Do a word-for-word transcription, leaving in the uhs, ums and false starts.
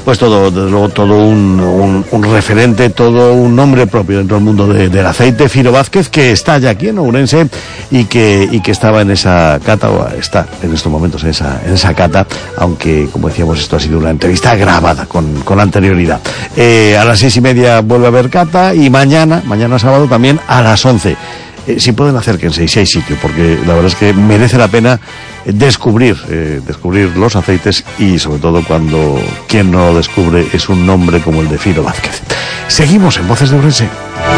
pues todo, desde luego, todo un, un, un referente, todo un nombre propio dentro del mundo de, del aceite. Ciro Vázquez, que está ya aquí en Ourense y que, y que estaba en esa cata, o está en estos momentos en esa, en esa cata, aunque, como decíamos, esto ha sido una entrevista grabada con, con anterioridad. Eh, a las seis y media vuelve a haber cata y mañana, mañana sábado también a las once. Eh, si pueden acérquense, y si hay sitio, porque la verdad es que merece la pena descubrir, eh, descubrir los aceites y sobre todo cuando quien no lo descubre es un nombre como el de Ciro Vázquez. Seguimos en Voces de Ourense.